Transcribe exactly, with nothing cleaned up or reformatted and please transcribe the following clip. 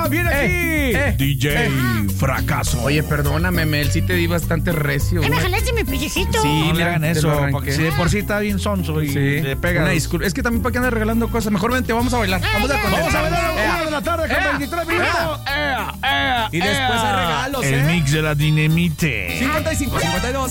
¡Ah, viene aquí! Eh, eh, D J eh. Fracaso. Oye, perdóname, Mel, sí te di bastante recio. ¡Ay, me güey. jalaste mi pellecito! Sí, no le mira, hagan te eso, lo arranqué. porque si de por sí está bien sonso y Sí, le pega. una disculpa. Es que también para qué andas regalando cosas. Mejor vente, vamos a bailar. Vamos a Vamos a ver a la Ea. una de la tarde con Ea. veintitrés minutos. Ea, ea, Y después ea. hay regalos, El ¿eh? mix de la dinamite. cincuenta y cinco, cincuenta y dos.